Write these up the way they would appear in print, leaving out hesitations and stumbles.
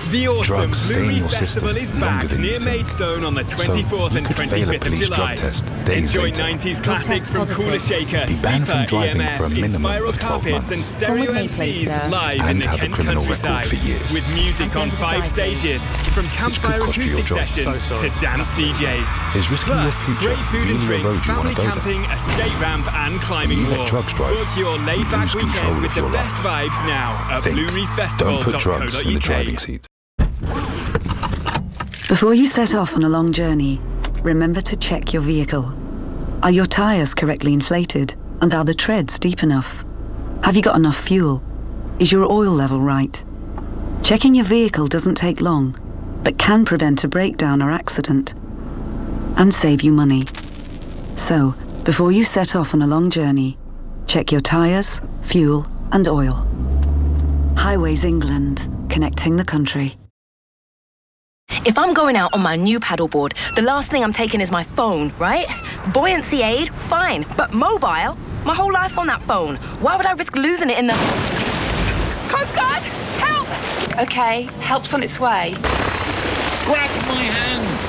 The awesome Drugs stay in Louis your Festival system is longer back than you near think. Maidstone on the 24th So and you could fail a 25th of police July. drug test days Enjoy later. 90s Drug classics test from positive. Cooler Shaker, Be banned from Sleeper, driving EMF, for a minimum Inspiral of 12 Carpets and months. Stereo Come with me, please, MCs sir. live in And the have a Kent criminal record countryside. for years. With music on And 5 decide, please. stages, from campfire could cost you your acoustic job. sessions So sorry. to dance DJs. Is risking your Plus, future great food and really a drink, road you family want to go camping, down? a skate ramp and climbing When you let wall. drugs drive, Book your you laid-back lose control weekend of with the your best life. vibes now at Think. Don't put drugs in the driving blueriefestival.co.uk. seat. Before you set off on a long journey, remember to check your vehicle. Are your tyres correctly inflated? And are the treads deep enough? Have you got enough fuel? Is your oil level right? Checking your vehicle doesn't take long, but can prevent a breakdown or accident and save you money. So, before you set off on a long journey, check your tyres, fuel and oil. Highways England, connecting the country. If I'm going out on my new paddleboard, the last thing I'm taking is my phone, right? Buoyancy aid, fine. But mobile? My whole life's on that phone. Why would I risk losing it in the... Coast Guard! Help! Okay, help's on its way. Grab my hand!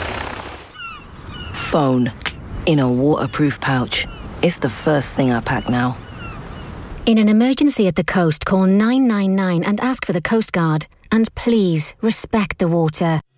Phone. In a waterproof pouch. It's the first thing I pack now. In an emergency at the coast, call 999 and ask for the Coast Guard. And please, respect the water.